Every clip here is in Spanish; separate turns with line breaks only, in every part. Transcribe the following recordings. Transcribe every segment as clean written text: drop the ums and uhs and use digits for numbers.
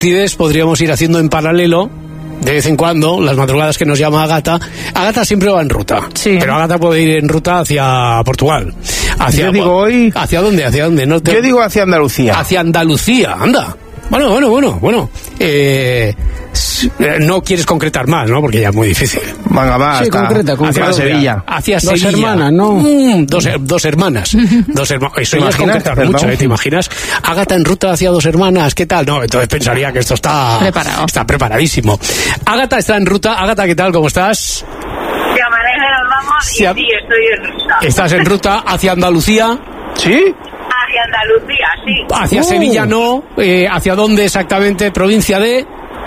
efemérides podríamos ir haciendo en paralelo. De vez en cuando, las madrugadas que nos llama Ágata. Ágata siempre va en ruta.
Sí.
Pero Ágata puede ir en ruta hacia Portugal.
Yo digo hoy...
¿Hacia dónde? ¿Hacia dónde? No te...
Yo digo hacia Andalucía.
Hacia Andalucía, anda. Bueno. No quieres concretar más, ¿no? Porque ya es muy difícil.
Venga, va,
sí, concreta.
Hacia Sevilla.
Hacia
dos
Sevilla.
Hermanas, ¿no?
Dos hermanas. Eso ya es concretar
Perdón.
mucho, ¿te imaginas? Ágata en ruta hacia Dos Hermanas, ¿qué tal? No, entonces pensaría que esto está preparadísimo. Ágata está en ruta. Ágata, ¿qué tal? ¿Cómo estás?
Ya maneja nos vamos y sí, estoy en ruta.
¿Estás en ruta hacia Andalucía?
¿Sí?
Hacia Andalucía, sí.
Hacia Sevilla no. ¿Hacia dónde exactamente? ¿Provincia de...?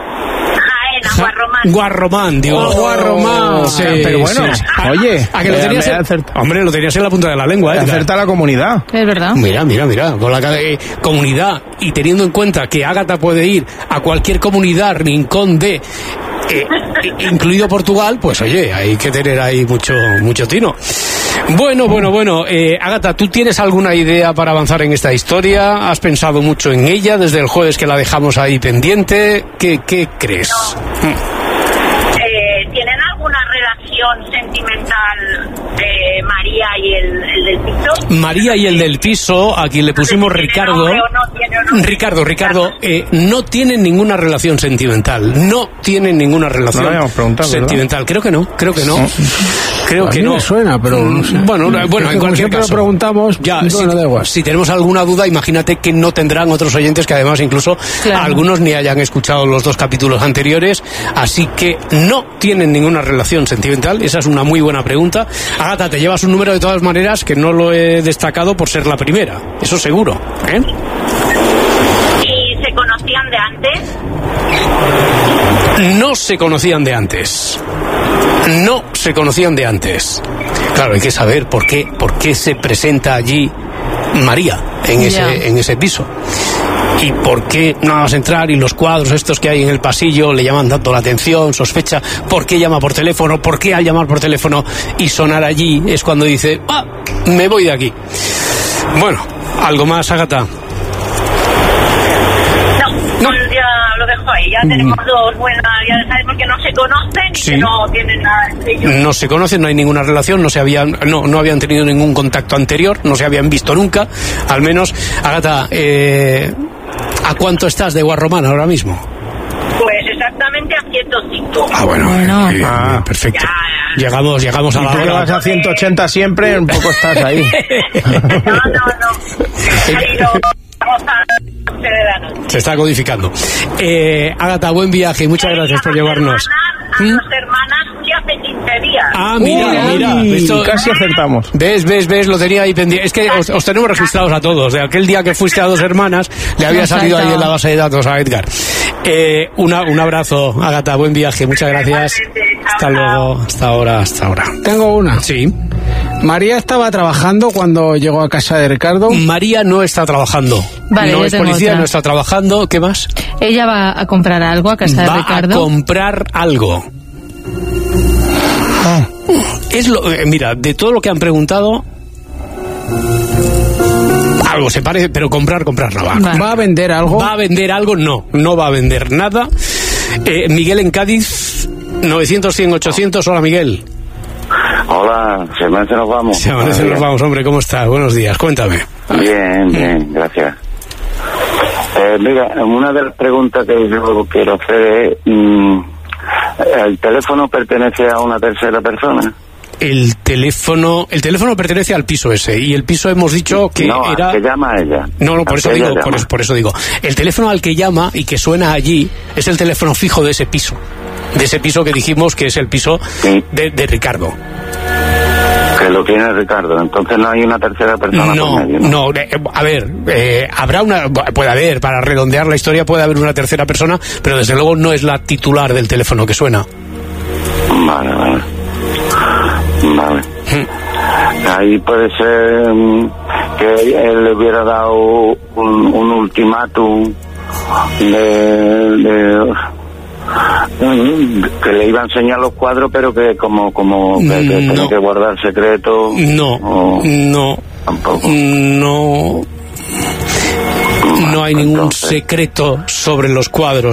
Guarromán, digo.
Guarromán.
Sí,
pero bueno,
sí.
Oye,
¿A que lo tenías hombre, lo tenías en la punta de la lengua,
acerta la comunidad.
Es verdad.
Mira, con la comunidad, y teniendo en cuenta que Ágata puede ir a cualquier comunidad, rincón de incluido Portugal, pues oye, hay que tener ahí mucho tino. Bueno. Ágata, ¿tú tienes alguna idea para avanzar en esta historia? ¿Has pensado mucho en ella desde el jueves que la dejamos ahí pendiente? ¿Qué crees?
¿Tienen alguna relación sentimental María y el del piso?
María y el del piso, a quien le pusimos Ricardo. Ricardo, no tienen ninguna relación sentimental. No tienen ninguna relación sentimental. ¿Verdad? Creo que no. Creo que no.
Me suena, pero no sé.
Bueno, en cualquier caso.
Lo preguntamos,
ya,
da igual.
Si tenemos alguna duda, imagínate que no tendrán otros oyentes que además incluso algunos ni hayan escuchado los 2 capítulos anteriores. Así que no tienen ninguna relación sentimental. Esa es una muy buena pregunta. Ágata, te llevas un número de todas maneras que no lo he destacado por ser la primera. Eso seguro, ¿eh?
¿Y se conocían de antes?
No se conocían de antes. Claro, hay que saber por qué se presenta allí María en ese piso. ¿Y por qué nada más entrar y los cuadros estos que hay en el pasillo le llaman tanto la atención, sospecha? ¿Por qué llama por teléfono? ¿Por qué al llamar por teléfono y sonar allí es cuando dice, me voy de aquí? Bueno, ¿algo más, Ágata?
No, ya lo dejo ahí. Ya tenemos 2 buenas, ya sabemos que no se conocen y que no tienen nada entre ellos.
No se conocen, no hay ninguna relación, no habían tenido ningún contacto anterior, no se habían visto nunca, al menos. Ágata, ¿a cuánto estás de Guarromán ahora mismo?
Pues exactamente a 105.
Bueno. Perfecto. Ya. Llegamos a la hora.
Si vas a 180 siempre, un poco estás ahí.
No.
Se está codificando. Ágata, buen viaje y muchas gracias por llevarnos.
A dos hermanas ya hace 15 días.
Mira. Esto,
casi acertamos.
¿Ves? Lo tenía ahí pendiente. Es que os tenemos registrados a todos. De aquel día que fuiste a Dos Hermanas, le había salido ahí en la base de datos a Edgar. Un abrazo, Ágata, buen viaje, muchas gracias. Hasta luego, hasta ahora.
Tengo una.
Sí.
María estaba trabajando cuando llegó a casa de Ricardo.
María no está trabajando.
Vale,
no es policía, no está trabajando. ¿Qué más?
Ella va a comprar algo a casa de Ricardo.
Va a comprar algo. Mira, de todo lo que han preguntado, algo se parece, pero comprar no va.
Vale. ¿Va a vender algo?
¿Va a vender algo? No va a vender nada. Miguel en Cádiz, 900-100-800. Hola, Miguel.
Hola, se amanece nos vamos.
Se amanece nos vamos, hombre, ¿cómo estás? Buenos días, cuéntame.
Bien, gracias. Mira, una de las preguntas que yo quiero hacer es, ¿el teléfono pertenece a una tercera persona?
El teléfono pertenece al piso ese, y el piso hemos dicho que era...
No, que llama a ella.
No, por eso digo. El teléfono al que llama y que suena allí es el teléfono fijo de ese piso. De ese piso que dijimos que es el piso de Ricardo.
Que lo tiene Ricardo, entonces no hay una tercera persona por medio, ¿no?
A ver, puede haber, para redondear la historia, puede haber una tercera persona, pero desde luego no es la titular del teléfono que suena.
Vale. Ahí puede ser que él le hubiera dado un ultimátum que le iba a enseñar los cuadros, pero que como que tenía que guardar secreto.
No.
Tampoco.
No. No hay ningún secreto sobre los cuadros.